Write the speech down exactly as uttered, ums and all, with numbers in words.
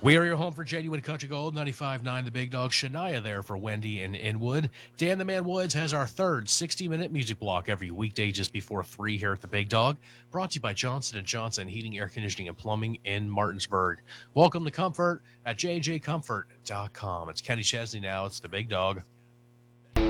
We are your home for genuine country gold, ninety-five point nine The Big Dog. Shania there for Wendy and Inwood. Dan the Man Woods has our third sixty-minute music block every weekday just before three here at The Big Dog, brought to you by Johnson and Johnson Heating, Air Conditioning, and Plumbing in Martinsburg. Welcome to Comfort at j j comfort dot com. It's Kenny Chesney now. It's The Big Dog.